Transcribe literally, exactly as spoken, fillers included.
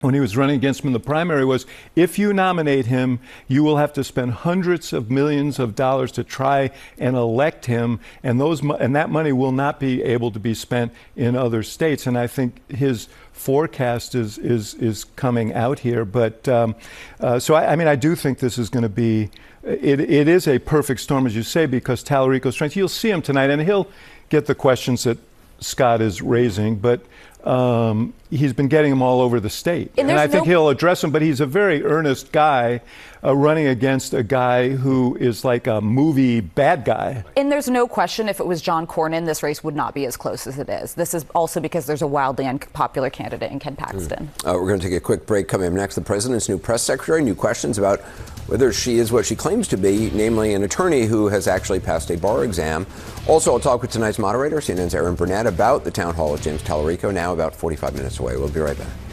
when he was running against him in the primary was, if you nominate him, you will have to spend hundreds of millions of dollars to try and elect him, and those and that money will not be able to be spent in other states. And I think his forecast is is is coming out here. But um, uh, so I, I mean, I do think this is going to be. It it is a perfect storm, as you say, because Tallarico's strength. You'll see him tonight, and he'll get the questions that Scott is raising, but um, he's been getting them all over the state. And, and I think no... he'll address them, but he's a very earnest guy uh, running against a guy who is like a movie bad guy. And there's no question, if it was John Cornyn, this race would not be as close as it is. This is also because there's a wildly unpopular candidate in Ken Paxton. Mm. Uh, we're going to take a quick break. Coming up next, the president's new press secretary, new questions about whether she is what she claims to be, namely an attorney who has actually passed a bar exam. Also, I'll talk with tonight's moderator, C N N's Erin Burnett, about the town hall of James Tallarico, now about forty-five minutes away. We'll be right back.